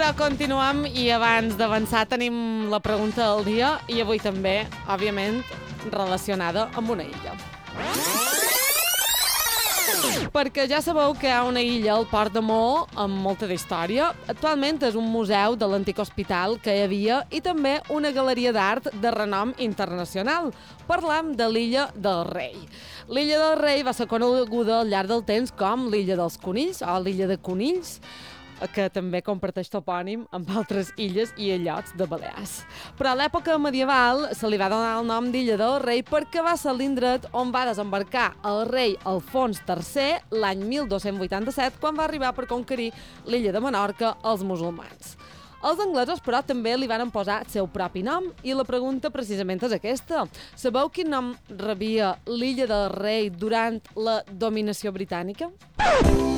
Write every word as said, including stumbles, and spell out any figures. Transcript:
però continuem i abans d'avançar tenim la pregunta del dia i avui també, òbviament, relacionada amb una illa. Perquè ja sabeu que hi ha una illa al Port de Maó amb molta d'història. Actualment és un museu de l'antic hospital que hi havia i també una galeria d'art de renom internacional. Parlam de l'illa del Rei. L'illa del Rei va ser coneguda al llarg del temps com l'illa dels conills o l'illa de conills, que també comparteix topònim amb altres illes i illots de Balears. Però a l'època medieval se li va donar el nom d'Illa del Rei perquè va ser l'indret on va desembarcar el rei Alfons tercer l'any mil dos-cents vuitanta-set, quan va arribar per conquerir l'illa de Menorca als musulmans. Els anglesos, però, també li van posar el seu propi nom i la pregunta precisament és aquesta. Sabeu quin nom rebia l'Illa del Rei durant la dominació britànica?